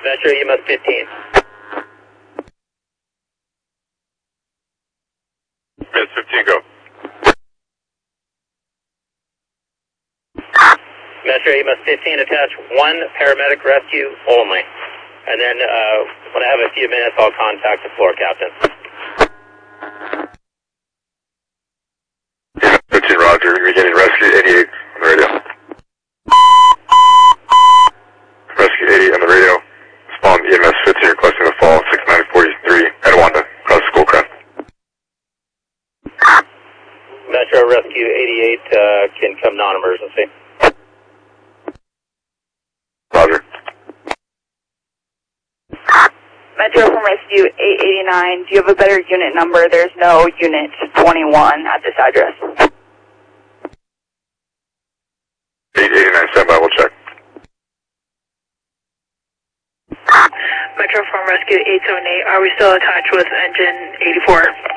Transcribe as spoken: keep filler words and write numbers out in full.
Metro E M S fifteen. E M S fifteen, go. Metro E M S fifteen, attach one paramedic rescue only. And then uh, when I have a few minutes, I'll contact the floor captain. E M S fifteen, roger. You're getting rescue eighty-eight on the radio. Rescue eighty on the radio. Respond E M S fifteen requesting the fall six nine four three Edwanda, across Schoolcraft. Metro Rescue eighty-eight uh, can come non-emergency. Roger. Metro from Rescue eight eighty-nine, do you have a better unit number? There's no unit twenty-one at this address. eight eighty-nine, standby, we'll check. Metro from Rescue eight seven eight, are we still attached with engine eighty-four?